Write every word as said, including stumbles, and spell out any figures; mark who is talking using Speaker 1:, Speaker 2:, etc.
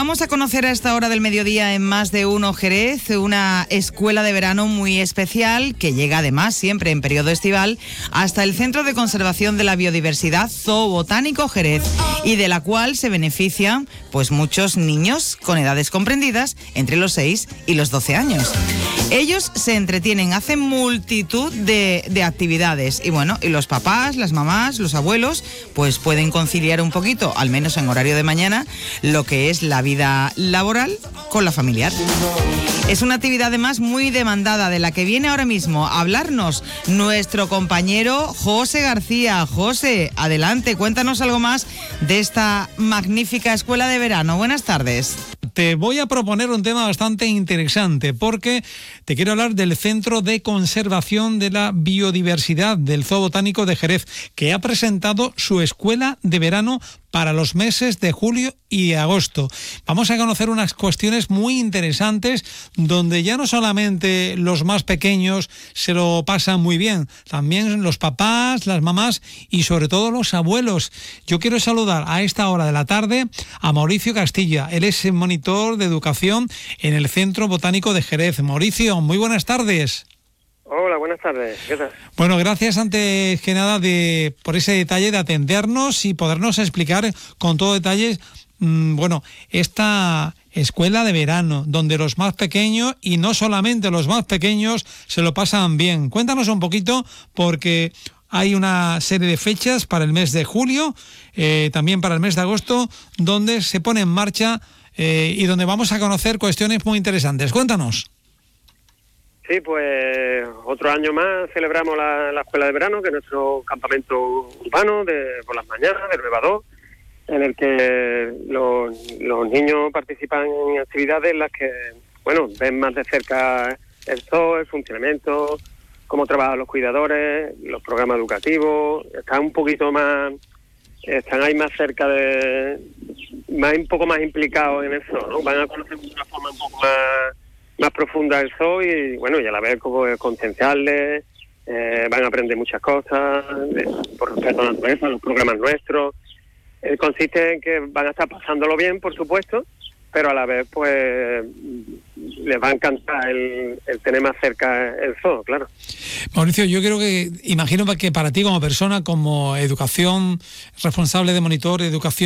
Speaker 1: Vamos a conocer a esta hora del mediodía en Más de Uno Jerez una escuela de verano muy especial que llega además siempre en periodo estival hasta el Centro de Conservación de la Biodiversidad Zoo Botánico Jerez y de la cual se benefician pues muchos niños con edades comprendidas entre los seis y los doce años. Ellos se entretienen, hacen multitud de, de actividades y bueno, y los papás, las mamás, los abuelos pues pueden conciliar un poquito, al menos en horario de mañana, lo que es la vida laboral con la familiar. Es una actividad además muy demandada de la que viene ahora mismo a hablarnos nuestro compañero José García. José, adelante, cuéntanos algo más de esta magnífica escuela de verano. Buenas tardes.
Speaker 2: Te voy a proponer un tema bastante interesante porque te quiero hablar del Centro de Conservación de la Biodiversidad del Zoo Botánico de Jerez, que ha presentado su escuela de verano para los meses de julio y agosto. Vamos a conocer unas cuestiones muy interesantes donde ya no solamente los más pequeños se lo pasan muy bien, también los papás, las mamás y sobre todo los abuelos. Yo quiero saludar a esta hora de la tarde a Mauricio Castilla. Él es monitor de educación en el Centro Botánico de Jerez. Mauricio, muy buenas tardes.
Speaker 3: Hola, buenas tardes. ¿Qué tal?
Speaker 2: Bueno, gracias antes que nada de por ese detalle de atendernos y podernos explicar con todo detalle, mmm, bueno, esta escuela de verano, donde los más pequeños, y no solamente los más pequeños, se lo pasan bien. Cuéntanos un poquito, porque hay una serie de fechas para el mes de julio, eh, también para el mes de agosto, donde se pone en marcha eh, y donde vamos a conocer cuestiones muy interesantes. Cuéntanos.
Speaker 3: Sí, pues otro año más celebramos la, la escuela de verano, que es nuestro campamento urbano de por las mañanas, del Bebador, en el que los, los niños participan en actividades en las que, bueno, ven más de cerca el zoo, el funcionamiento, cómo trabajan los cuidadores, los programas educativos, están un poquito más, están ahí más cerca de, más un poco más implicados en el zoo, ¿no? Van a conocer de una forma un poco más más profunda el zoo y bueno, y a la vez como concienciarles, eh, van a aprender muchas cosas de, por respeto a la naturaleza, los programas nuestros. Eh, consiste en que van a estar pasándolo bien, por supuesto, pero a la vez pues les va a encantar el, el tener más cerca el zoo, claro.
Speaker 2: Mauricio, yo creo que, imagino que para ti como persona, como educación, responsable de monitor, educación